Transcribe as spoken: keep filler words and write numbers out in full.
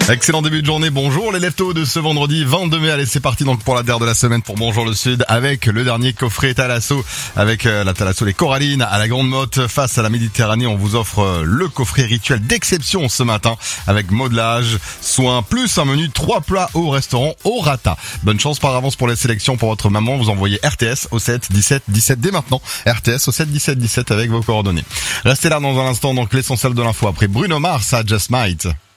Excellent début de journée, bonjour les leftos de ce vendredi vingt-deux mai. Allez, c'est parti donc pour la dernière de la semaine pour Bonjour le Sud avec le dernier coffret Thalasso, avec euh, la Thalasso Les Corallines à la Grande Motte face à la Méditerranée. On vous offre euh, le coffret rituel d'exception ce matin avec modelage, soins, plus un menu trois plats au restaurant au Rata. Bonne chance par avance pour les sélections pour votre maman. Vous envoyez R T S au sept dix-sept dix-sept dès maintenant. R T S au sept dix-sept dix-sept avec vos coordonnées. Restez là dans un instant, donc l'essentiel de l'info après Bruno Mars à Just Might.